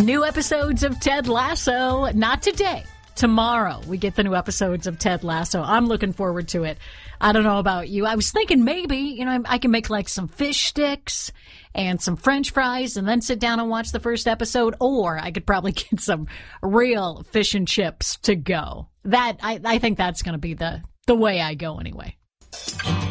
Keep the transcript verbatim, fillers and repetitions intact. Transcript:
New episodes of Ted Lasso, not today. Tomorrow, we get the new episodes of Ted Lasso. I'm looking forward to it. I don't know about you. I was thinking maybe, you know, I can make like some fish sticks and some French fries and then sit down and watch the first episode. Or I could probably get some real fish and chips to go. That, I, I think that's going to be the, the way I go anyway.